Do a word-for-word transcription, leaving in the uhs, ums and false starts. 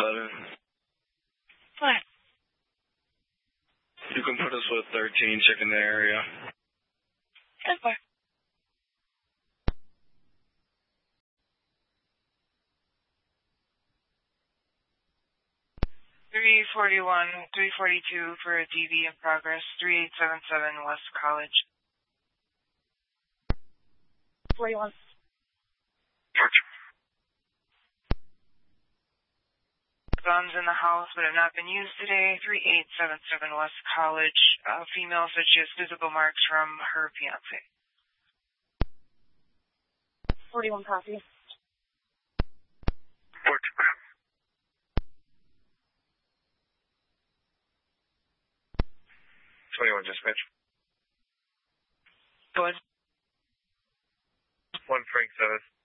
eleven. What? You can put us with thirteen, checking the area. ten four. three forty-one, three forty-two for a D V in progress, three eight seven seven West College. forty-one. Guns in the house but have not been used today, three eight seven seven West College. Uh, female said she has physical marks from her fiancé. forty-one copy. twenty-one dispatch. Go ahead. one Frank seven.